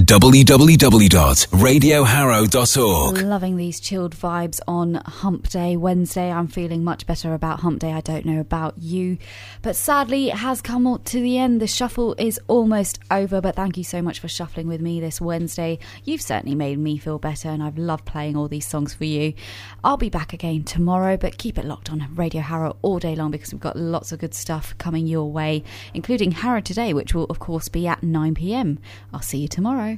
www.radioharrow.org. Loving these chilled vibes on Hump Day Wednesday. I'm feeling much better about Hump Day. I don't know about you, but sadly it has come to the end. The shuffle is almost over, but thank you so much for shuffling with me this Wednesday. You've certainly made me feel better, and I've loved playing all these songs for you. I'll be back again tomorrow, but keep it locked on Radio Harrow all day long, because we've got lots of good stuff coming your way, including Harrow Today, which will of course be at 9 p.m. I'll see you tomorrow.